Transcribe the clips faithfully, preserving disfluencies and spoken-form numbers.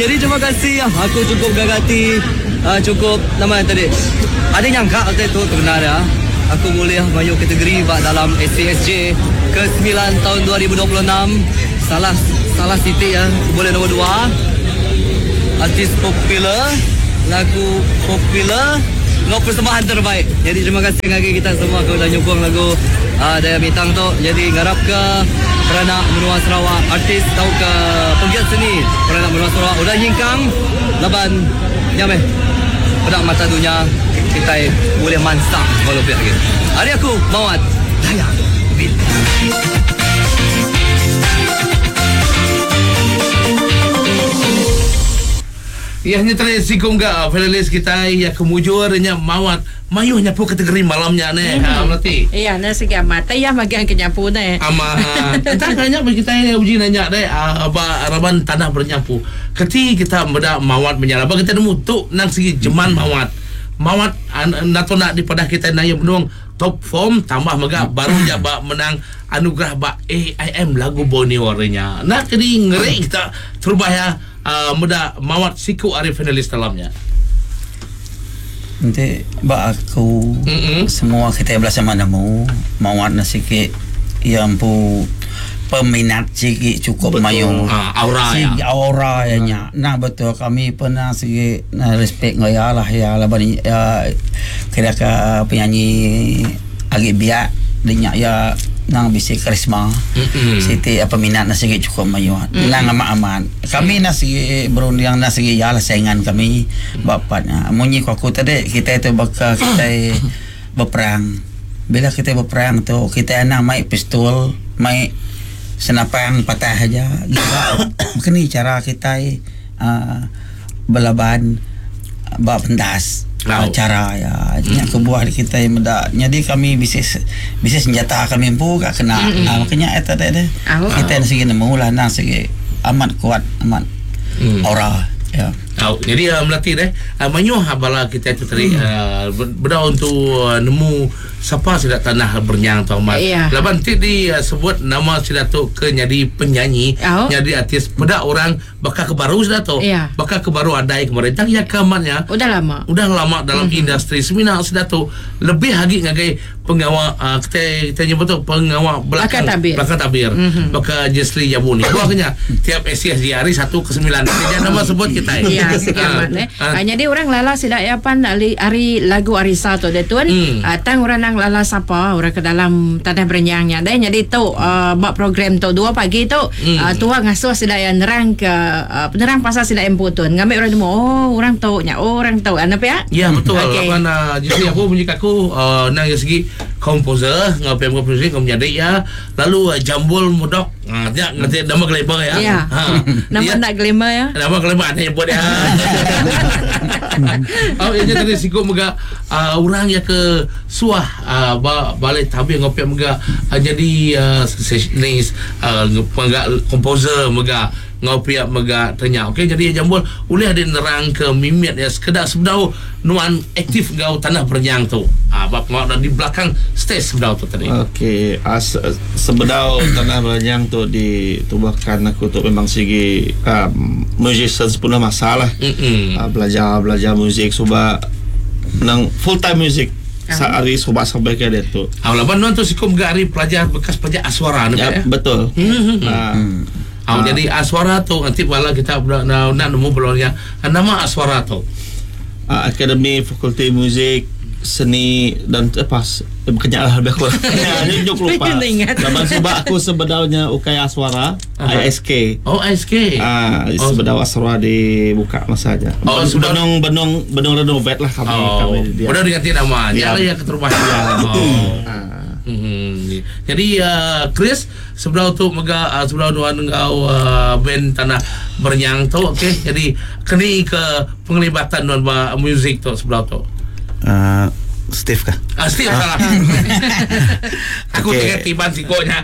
jadi terima kasih. Aku cukup gagati, uh, cukup nama tadi. Ada nyangka waktu itu benar ya. Aku boleh masuk kategori dalam S C S J ke sembilan tahun dua ribu dua puluh enam. Salah salah titik ya. Boleh nombor dua. Artis popular, lagu popular, no persembahan terbaik. Jadi terima kasih lagi kita semua kerana nyokong lagu uh, Daya Bintang tu. Jadi garap ke kerana menua Sarawak, artis tahu ke pegiat seni kerana menua Sarawak. Udah nyingkang laban nyameh pedak mata dunia kita boleh mansang kalau lebih lagi. Hari aku Mawat Daya Bintang. Ianya tradisi kongga finalis kita ya kemujurnya Mawat mayuhnya pun kategori malamnya ne. Ha berarti. Iya, na sige mata ya magian kenyapu ne. Ama entah nanya bagi kita ini uji nanya deh apa araban tanah bernyapu. Ketika kita beda Mawat menyala bagi kita nemu tu nang segi jeman Mawat. Mawat nato nak di padah kita naya benung top form tambah mega baru ja ba menang anugerah ba A I M lagu Borneo-nya. Nak kedi ngeri kita terbaya Uh, muda Mawat siku Arif finalis dalamnya. Nanti ba aku mm-hmm. semua kita belas mana mu Mawat na sikit yang pu peminat sikit cukup mayu ah, aura si, ya aura ya nya. Nah betul kami pernah sikit na respect ngaya lah ya laban ya kira ka penyanyi agak biak dinyak ya nang bisi karisma mm-hmm. siti apa minat na sige cukup mayu mm-hmm. nang aman kami na sige berundang na sige ya lah saingan kami mm-hmm. bapaknya munyi ko aku tadi kita itu bakal kita berperang bila kita berperang tu kita nang mai pistol mai senapang patah aja gitu kini cara kita uh, belaban bab pendas oh. cara ya yang hmm. kebuah kita yang muda jadi kami bisnis bisnis senjata kami pun gak kena hmm. uh, makanya itu ada oh. kita yang segi nemu lah nang segi amat kuat amat hmm. aura ya oh, jadi uh, melatih deh uh, manyuh bala kita itu tadi uh, benda untuk uh, nemu siapa sudah tanah bernyang tau mat yeah. laban ti di uh, sebut nama sudah tu ke jadi penyanyi oh. jadi artis beda orang bakal ke baru sudah tu yeah. bakal ke baru adai kemarin tak ya kamarnya udah lama udah lama dalam mm-hmm. industri seminar sudah tu lebih lagi ngagai pengawal uh, kita kita nyebut tu pengawal belakang belakang tabir mm-hmm. bakal Jesli Jabuni buahnya tiap S C S di hari satu ke sembilan dia nama sebut kita ya sekian eh hanya dia orang lala sidak yapan hari, hari lagu Arisa tu dia tuan mm. uh, tang orang nang lala siapa orang ke dalam tanah berenyangnya dah jadi tu uh, buat program tu dua pagi tu mm. uh, tua ngasuh sidak yang nerang ke uh, penerang pasal sidak emputun ngambil orang demo oh orang tahu nya oh, orang tahu apa ya ya betul okay. Lapan uh, jadi aku punya aku uh, nang dari segi komposer ngapain komposer kau menjadi ya lalu uh, jambul mudok uh, dia ngerti nama glamour ya ya ha. nama ya. Nak glamour ya nama glamour ada yang buat ya oh ini tadi sikut mega uh, orang yang ke suah uh, ba, balik tabir ngopi mega uh, jadi uh, sessionis uh, mega komposer mega ngopi mega tanya okey jadi jambul boleh ada nerang ke mimit ya sekedar sebenarnya nuan aktif gau tanah bernyang tu ah bab ngau di belakang stage sebenarnya tu tadi okey as sebenarnya tanah bernyang tu ditubuhkan aku tu memang segi um, musician sepenuh masalah uh, belajar belajar muzik cuba nang full time music sehari coba sampai ke dia tu awal laban tu sikum gari pelajar bekas pelajar aswara ya, ya betul hmm. uh, hmm. Oh, ah. Jadi Aswara tu nanti wala kita nak nak nemu belurnya nama Aswara tu uh, Akademi Fakulti Muzik Seni dan apa kenyal lebih kurang nyuk lupa zaman sebab aku sebenarnya ukai Aswara uh-huh. I S K oh I S K ah uh, oh, sebenarnya Aswara dibuka masanya oh sudah benung benung benung renovate lah kami oh, kami dia udah diganti nama ya ya keterubahan oh Hmm. Jadi uh, Chris sebelah tu mega uh, sebelah dua engkau uh, band tanah bernyang tu okey jadi kini ke penglibatan dan uh, muzik tu sebelah tu uh, Steve kah? Ah, Steve salah. Aku okay. Tiban sikonya.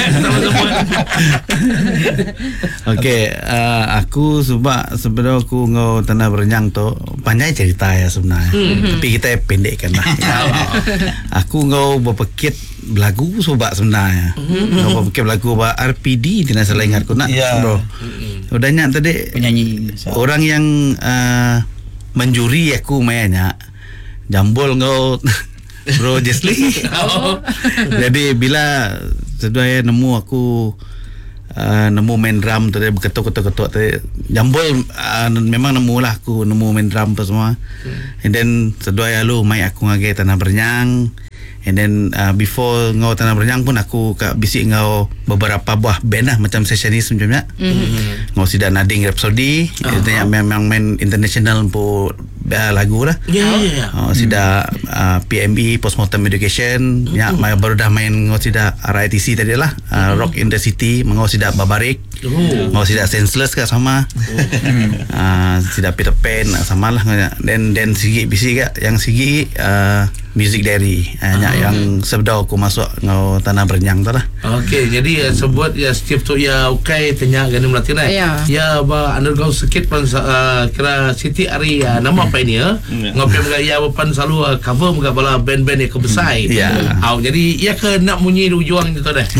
Okey, uh, aku sebab sebenarnya aku ngau tanah berenyang tu banyak cerita ya sebenarnya. Mm-hmm. Tapi kita pendekkan lah. Aku ngau berpekit lagu sebab sebenarnya. Mm-hmm. Ngau berpekit lagu ba R P D tidak salah ingat aku nak. Yeah. Bro. Mm-hmm. Udahnya tadi penyanyi so. orang yang uh, menjuri aku mainnya jambol ngau Bro Jesli. Oh. Jadi bila sedaya nemu aku uh, nemu main drum tadi berketuk-ketuk-ketuk tadi jambol uh, memang nemu lah aku nemu main drum tu semua. Hmm. And then sedaya lu mai aku ngage Tanah Bernyang. And then uh, before ngau Tanah Bernyang pun aku kat bisik ngau beberapa buah band lah macam sessionis macamnya. Mm-hmm. Ngau sida Nading Rhapsody, uh-huh. yang memang main international pun uh, lagu lah. Ya yeah, ya. Yeah. Oh, sida uh, P M E Postmortem Education, mm-hmm. ya baru dah main ngau sida R I T C tadi lah, uh, mm-hmm. Rock in the City, ngau sida Babarik. Oh. Ngau sida Senseless ke sama. Oh. uh, sida Peter Pan sama lah. Dan dan sigi bisik ke yang sigi uh, Music Diary hanya uh, yang sebelum aku masuk ngau Tanah Bernyang tu lah. Okey, jadi uh, sebut ya Steve tu ya okay tanya gani melatih lah. Ya. Ya ba underground sikit pan uh, kira Siti Ari uh, nama apa ini ya? Ngopi bergaya pan selalu uh, cover muka bala band-band yang kebesar. Ya. Au jadi ya ke nak bunyi ujung itu dah.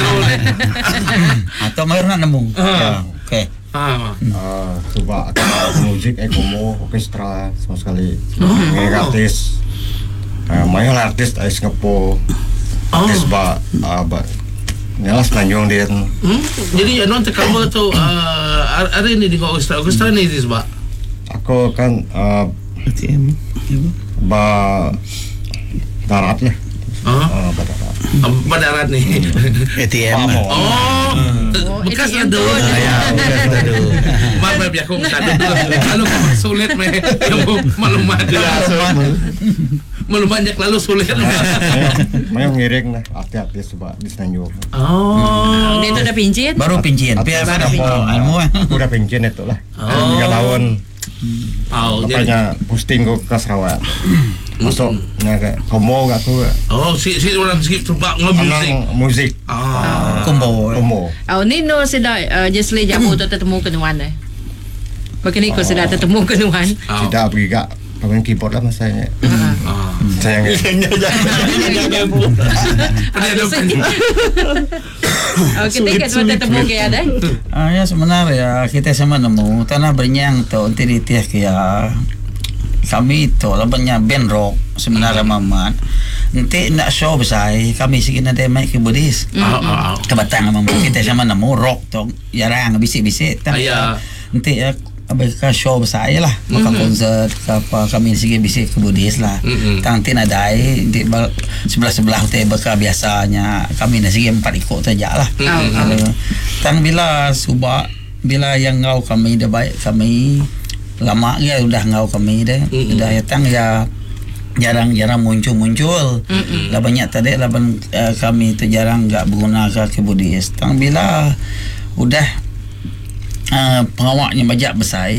Atau mai nak nemu. Ya. Okey. Ah. Ah, coba musik ekomo orkestra sama sekali. Ngai artis. Uh, main artis ais ngepo artis oh. ba uh, ba nyalas nanjong dia hmm? Jadi non cover tu uh, ada ini di orkestra orkestra ni dis ba aku kan uh, T M ba darat lah uh, uh, ba darat ba darat ni A T M oh, oh bekas ada ya bekas ada mama biar aku tak ada kalau sulit meh maklumat malu banyak lalu sulit. Mayang ngiring lah artis-artis sebab di Senanjung. Oh, dia tu dah pincin. Baru pincin. Biar baru ilmu kan. Aku dah pincin itu lah. Oh. Tiga tahun. Oh, makanya posting ko ke Sarawak. Masuk ngaga komo gak aku. Oh, si si orang skip sebab ngemusik. Musik. Ah. Kombo. Komo. Oh, Nino sudah uh, Jesli jamu tu tertemu kenuan eh. Begini kau sudah tertemu kenuan. Tidak pergi gak pemain keyboard lah masanya. Ah. Sayang ya. Oh, kita kan sudah tertemu ke ada. Ah ya sebenarnya kita sama nemu Tanah Bernyang tu entiti ya kami itu labanya band rock sebenarnya mamat. Nanti nak show besar kami sikit nanti mic keyboardis. Ah ah. Kebatang mamat kita sama nemu rock tu jarang bisik-bisik. Nanti ya Abang show besar je lah maka mm-hmm. konsert ke apa kami sikit bisik kebudis lah mm-hmm. Tang tin ada di sebelah-sebelah teh bakal biasanya kami nak sikit empat ikut saja lah mm-hmm. uh, Tang bila subak bila yang ngau kami dah baik kami lama ya udah ngau kami dah mm-hmm. Udah ya tang ya jarang-jarang muncul-muncul mm-hmm. Lah banyak tadi lah uh, kami tu jarang enggak menggunakan kebudis Tang bila udah Uh, pengawaknya banyak besar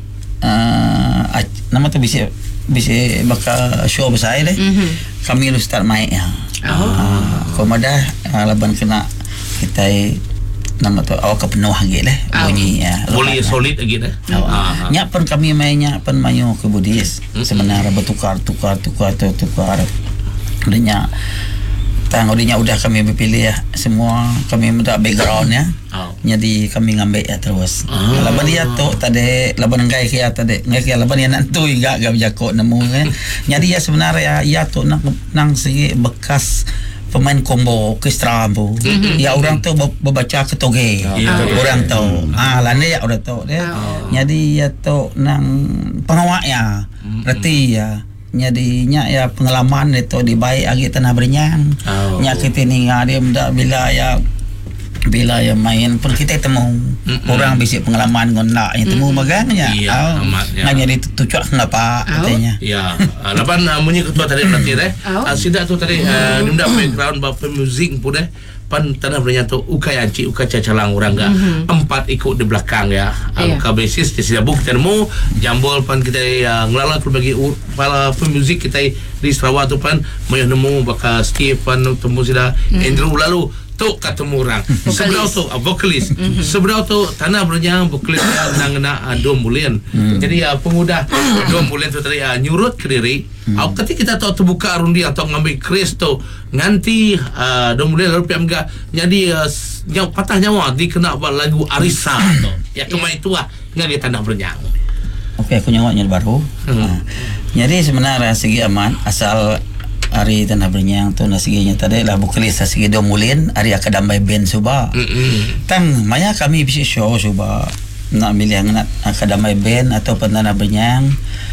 uh, nama tu bisa bisa bakal show besar deh mm-hmm. Kami lu start main ya oh. uh, Komoda uh, laban kena kita nama tu awak kepenuh lagi deh oh. Bunyi ya boleh solid lagi deh oh. uh, nyak pun kami mainnya pun mayu ke budis mm-hmm. Sebenarnya bertukar tukar tukar tukar tukar adanya Tangodinya udah kami berpilih ya semua kami minta background ya. Oh. Jadi kami ngambil ya terus. Oh. Laban dia tu tadi laban ngai kia tadi ngai kia laban dia nantu enggak enggak berjakok nemu kan. Jadi ya sebenarnya ya tu nang nang segi bekas pemain combo orkestra bu. Mm-hmm. Ya orang tu membaca ketoge. Oh. Orang tu. Ah lane ya orang tu dia. Oh. Jadi ya tu nang pengawak ya. Mm-hmm. Berarti ya nyadinya ya pengalaman itu di baik agi Tanah Bernyang. Oh. Nya kita ni dia muda bila ya bila ya main pun kita temu mm-mm. orang bisik pengalaman ngondak yang temu magangnya. Iya, oh. amat ya. Nganya ditucuk ngapa katanya. Ya. Lapan munyi ketua tadi berarti deh. Sida tu tadi muda background bapa musik pun deh. Pan Tanah Bernyang tu ukai anci ukai cacalang orang ga mm-hmm. empat ikut di belakang ya yeah. Angka basis di sini buk termu jambol pan kita uh, ngelala berbagi para pemuzik kita di Sarawak tu pan mayah nemu baka Steve pan temu sida mm-hmm. Andrew lalu tok ketemu orang. Seberau tu uh, vokalis. Seberau tu tanah bernyang vokalis nang nak uh, dom bulan. Jadi uh, pemuda dom bulan tu tadi uh, nyurut ke diri. Au hmm. ketika kita tahu terbuka arundi atau ngambil keris tu nganti uh, dom bulan lalu piamga jadi uh, nyaw patah nyawa dikena lagu Arisa tu. Ya kemai tu ah ngai tanah bernyang. Okey, aku nyawanya baru. Hmm. Ha. Jadi sebenarnya segi aman asal hari tanah bernyang tu nasiginya tadi lah bukelis segi domulin hari akadamai band suba. Mm-hmm. Tang maya kami bisa show suba nak milih nak akadamai band atau tanah bernyang.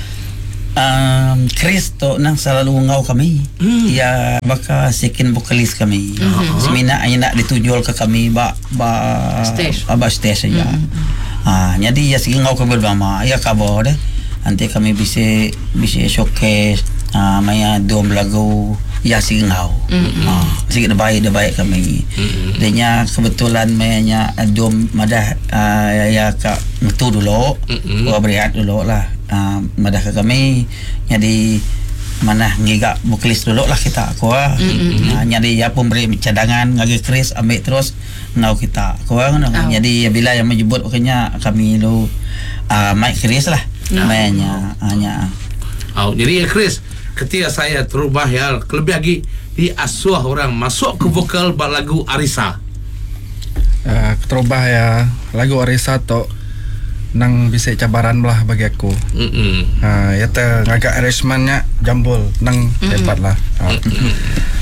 Um, Chris tu nang selalu ngau kami. Mm. Ya baka sekin bukelis kami. Mm-hmm. Semina ay nak ditunjul ke kami ba ba stage. Ba stage saja. Mm-hmm. Ah, jadi ya segi ngau ke bersama ya kabar deh. Nanti kami bisa bisa showcase uh, maya dom lagu ya sigi ngau. Mm-hmm. Uh, sigi baik baik kami. Mm-hmm. Denya kebetulan mayanya dom madah uh, ya ka metu dulu. Mm-hmm. Gua berehat dulu lah. Uh, madah ke kami jadi mana ngiga bukelis dulu lah kita aku ah. Mm-hmm. Uh, jadi ya pun beri cadangan ngagi keris ambil terus ngau kita. Aku ah. Oh. Jadi bila yang menyebut okenya kami lu uh, mic keris lah. No. Mainnya hanya. Oh, jadi ya Chris, ketika saya terubah ya lebih lagi diasuh orang masuk ke vokal bak lagu Arisa. Uh, terubah ya lagu Arisa tu nang bisa cabaran lah bagi aku. Mm-mm. Uh, ya ter ngagak arrangementnya jambul nang mm-mm. hebat lah. Uh. Mm-mm.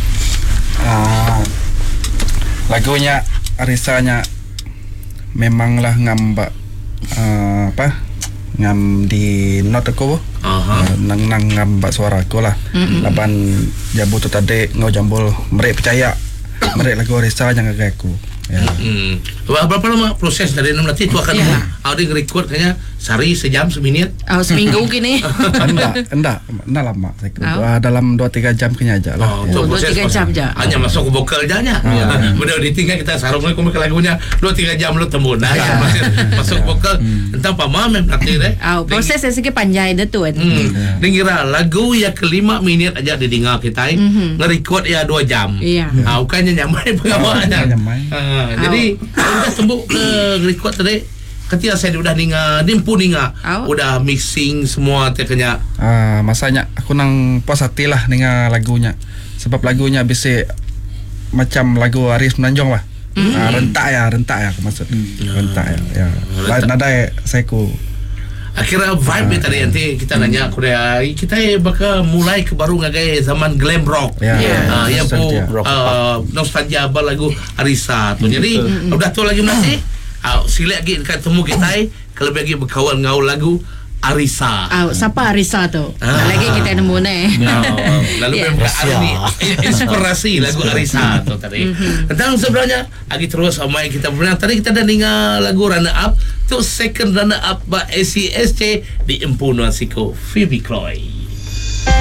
Uh, lagunya Arisanya memanglah ngambak uh, apa? Ngam di note aku uh, nang nang ngam bak suara aku lah. Mm-hmm. Laban jabu tu tadi ngau jambul mereka percaya mereka lagu Arisa yang agak aku. Ya. Mm-hmm. Berapa lama proses dari enam latih tu akan yeah. Ada record kayaknya sehari sejam seminit. Oh seminggu gini. enggak, enggak, enggak lama. Saya oh. uh, dalam dua tiga jam kena aja lah. Oh, ya. dua tiga jam aja. Hanya masuk ke vokal aja nya. Ya. Mudah ditinggal kita sarung lagi ke lagunya dua tiga jam lu temu nah ya. Masih masuk vokal. Entah apa mah mem latih deh. Oh, proses segi panjang dah tu. Hmm. Dengira lagu ya kelima minit aja didengar kita. Mm-hmm. Nge-record ya dua jam. Iya. Ah, bukannya nyamai pengawasannya. Ah, jadi udah tembuk ke record tadi. Ketika saya udah ninga, nimpu ninga, oh. Udah mixing semua terkenya. Ah, masanya aku nang puas hati lah ninga lagunya. Sebab lagunya bisa macam lagu Aris Menanjung lah. Mm-hmm. Ah, rentak ya, rentak ya aku maksud. Mm-hmm. Rentak ya. Ya. Rentak. Nada saya ku. Akhirnya vibe ah, tadi nanti kita hmm. nanya aku dah kita bakal mulai ke baru ngagai zaman glam rock. Ya, yeah. uh, yang po uh, nostalgia apa lagu Arisa tu. Jadi mm-hmm. udah tu lagi nanti uh, sila lagi dekat temu kita kalau lagi berkawan ngau lagu Arisa. Oh, siapa Arisa tu? Ah. Lagi kita nemu ni. No, lalu yeah. memang ni inspirasi lagu Arisa tu tadi. Mm-hmm. Dan sebenarnya lagi terus ramai kita berenang. Tadi kita dah dengar lagu Runner Up tu second runner up by A C S J di Empunuan Siko Phoebe Chloe.